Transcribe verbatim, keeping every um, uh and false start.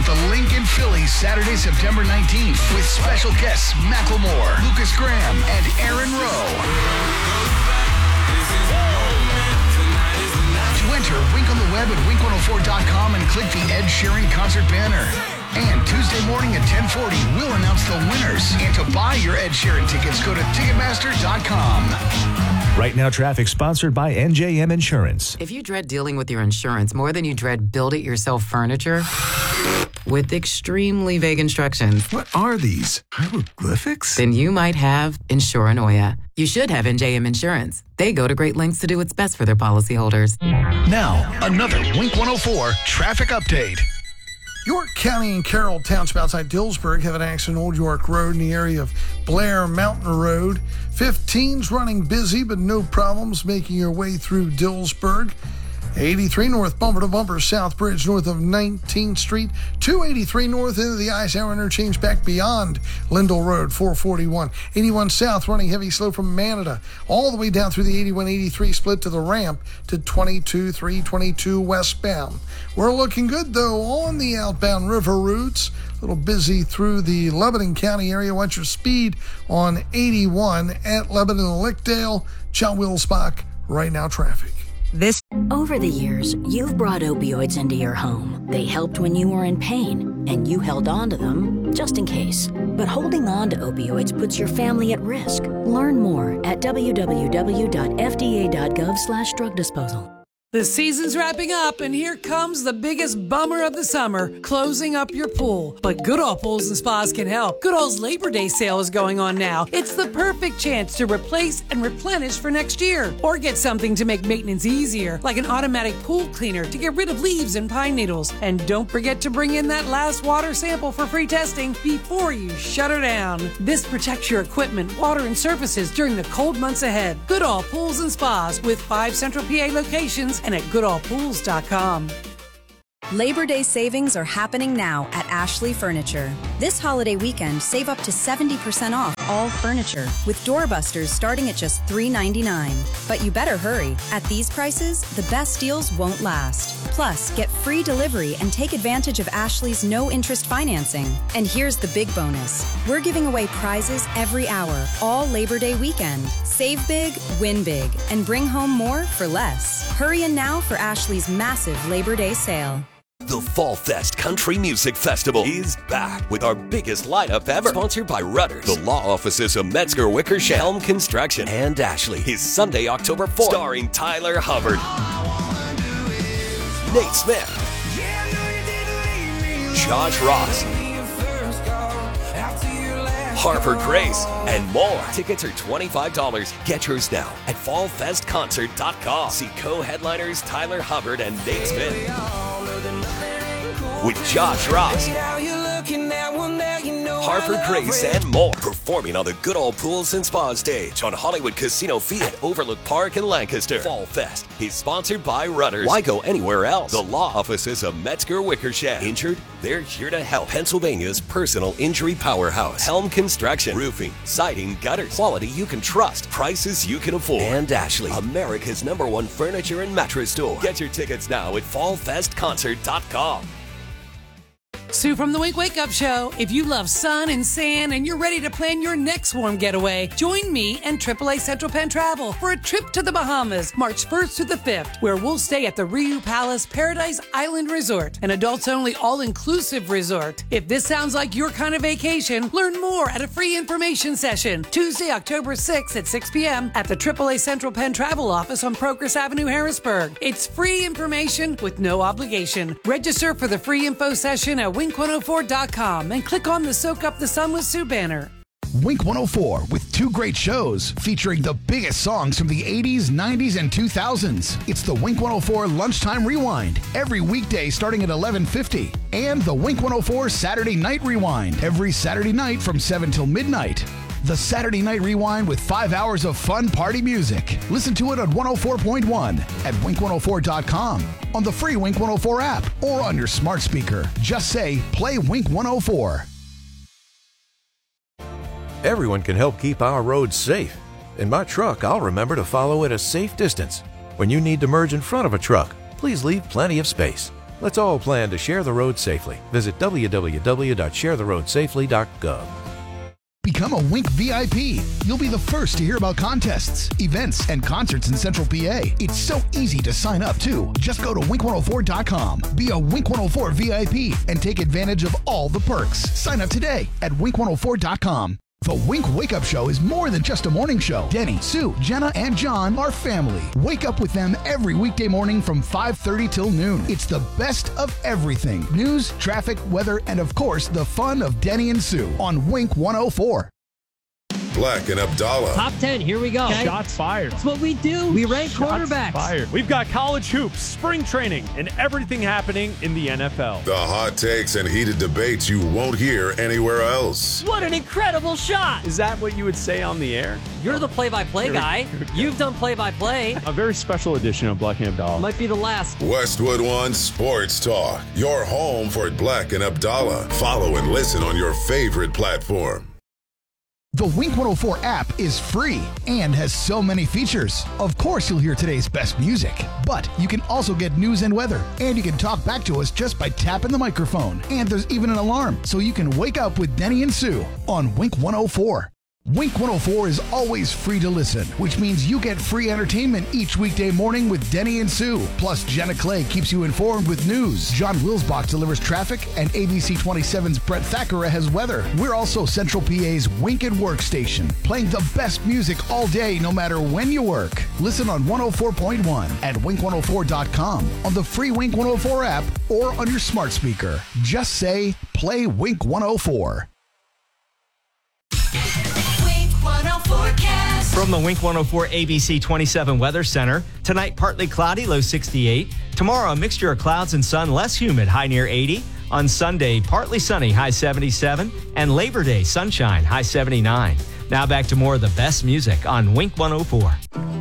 the Lincoln Phillies Saturday, September nineteenth with special guests Macklemore, Lucas Graham, and Aaron Rowe. To enter, wink on the web at wink one oh four dot com and click the Ed Sheeran concert banner. And Tuesday morning at ten forty, we'll announce the winners. And to buy your Ed Sheeran tickets, go to ticketmaster dot com. Right Now Traffic, sponsored by N J M Insurance. If you dread dealing with your insurance more than you dread build-it-yourself furniture, with extremely vague instructions, what are these? Hieroglyphics? Then you might have Insuranoia. You should have N J M Insurance. They go to great lengths to do what's best for their policyholders. Now, another Wink one oh four traffic update. York County and Carroll Township outside Dillsburg have an accident on Old York Road in the area of Blair Mountain Road. fifteen's running busy, but no problems making your way through Dillsburg. eighty-three north, bumper to bumper, South Bridge north of nineteenth Street. two eighty-three north into the Eisenhower interchange back beyond Lindell Road, four forty-one. eighty-one south running heavy slow from Manada all the way down through the eighty-one eighty-three split to the ramp to twenty-two three twenty-two westbound. We're looking good, though, on the outbound river routes. A little busy through the Lebanon County area. Watch your speed on eighty-one at Lebanon and Lickdale. John Wilsbach, Right Now Traffic. This Over the years, you've brought opioids into your home. They helped when you were in pain, and you held on to them just in case. But holding on to opioids puts your family at risk. Learn more at w w w dot f d a dot gov slash drug disposal. The season's wrapping up, and here comes the biggest bummer of the summer, closing up your pool. But Goodall Pools and Spas can help. Goodall's Labor Day sale is going on now. It's the perfect chance to replace and replenish for next year. Or get something to make maintenance easier, like an automatic pool cleaner to get rid of leaves and pine needles. And don't forget to bring in that last water sample for free testing before you shut her down. This protects your equipment, water, and surfaces during the cold months ahead. Goodall Pools and Spas with five Central P A locations and at goodall pools dot com. Labor Day savings are happening now at Ashley Furniture. This holiday weekend, save up to seventy percent off all furniture, with doorbusters starting at just three ninety-nine. But you better hurry. At these prices, the best deals won't last. Plus, get free delivery and take advantage of Ashley's no-interest financing. And here's the big bonus. We're giving away prizes every hour, all Labor Day weekend. Save big, win big, and bring home more for less. Hurry in now for Ashley's massive Labor Day sale. The Fall Fest Country Music Festival is back with our biggest lineup ever. Sponsored by Rudders, the law offices of Metzger Wickersham, Helm Construction, and Ashley. Is Sunday, October fourth. Starring Tyler Hubbard, Nate Smith, Josh Ross, Harper Grace, and more. Tickets are twenty-five dollars. Get yours now at fall fest concert dot com. See co-headliners Tyler Hubbard and Nate Smith with Josh Ross, Harper Grace, and more. Performing on the Goodall Pools and Spa stage on Hollywood Casino Field at Overlook Park in Lancaster. Fall Fest is sponsored by Rudders. Why go anywhere else? The law offices of Metzger Wickersham. Injured? They're here to help. Pennsylvania's personal injury powerhouse. Helm Construction. Roofing, siding, gutters. Quality you can trust. Prices you can afford. And Ashley, America's number one furniture and mattress store. Get your tickets now at fall fest concert dot com. Sue from the Wink Wake Up Show. If you love sun and sand and you're ready to plan your next warm getaway, join me and triple A Central Penn Travel for a trip to the Bahamas, March first to the fifth, where we'll stay at the Riu Palace Paradise Island Resort, an adults-only all-inclusive resort. If this sounds like your kind of vacation, learn more at a free information session, Tuesday, October sixth at six p.m. at the triple A Central Penn Travel office on Progress Avenue, Harrisburg. It's free information with no obligation. Register for the free info session at wink one oh four dot com and click on the Soak Up the Sun with Sue banner. Wink one oh four with two great shows featuring the biggest songs from the eighties, nineties, and two thousands. It's the Wink one oh four Lunchtime Rewind every weekday starting at eleven fifty, and the Wink one oh four Saturday Night Rewind every Saturday night from seven till midnight. The Saturday Night Rewind with five hours of fun party music. Listen to it on one oh four point one at wink one oh four dot com, on the free Wink one oh four app, or on your smart speaker. Just say, play Wink one oh four. Everyone can help keep our roads safe. In my truck, I'll remember to follow at a safe distance. When you need to merge in front of a truck, please leave plenty of space. Let's all plan to share the road safely. Visit w w w dot share the road safely dot gov. Become a Wink V I P. You'll be the first to hear about contests, events, and concerts in Central P A. It's so easy to sign up, too. Just go to wink one oh four dot com. Be a Wink one oh four V I P and take advantage of all the perks. Sign up today at wink one oh four dot com. The Wink Wake Up Show is more than just a morning show. Denny, Sue, Jenna, and John are family. Wake up with them every weekday morning from five thirty till noon. It's the best of everything. News, traffic, weather, and of course, the fun of Denny and Sue on Wink one oh four. Black and Abdallah. Top ten, here we go. Okay. Shots fired. That's what we do. We rank Shots quarterbacks. Fired. We've got college hoops, spring training, and everything happening in the N F L. The hot takes and heated debates you won't hear anywhere else. What an incredible shot. Is that what you would say on the air? You're the play-by-play guy. You've done play-by-play. A very special edition of Black and Abdallah. Might be the last. Westwood One Sports Talk. Your home for Black and Abdallah. Follow and listen on your favorite platform. The Wink one oh four app is free and has so many features. Of course, you'll hear today's best music, but you can also get news and weather, and you can talk back to us just by tapping the microphone. And there's even an alarm, so you can wake up with Denny and Sue on Wink one oh four. Wink one oh four is always free to listen, which means you get free entertainment each weekday morning with Denny and Sue. Plus, Jenna Clay keeps you informed with news. John Wilsbach delivers traffic, and A B C twenty-seven's Brett Thackeray has weather. We're also Central P A's Wink and Work station, playing the best music all day, no matter when you work. Listen on one oh four point one at wink one oh four dot com, on the free Wink one oh four app, or on your smart speaker. Just say, play Wink one oh four. From the Wink one oh four A B C twenty-seven Weather Center, tonight partly cloudy, low sixty-eight. Tomorrow, a mixture of clouds and sun, less humid, high near eighty. On Sunday, partly sunny, high seventy-seven. And Labor Day, sunshine, high seventy-nine. Now back to more of the best music on Wink one oh four.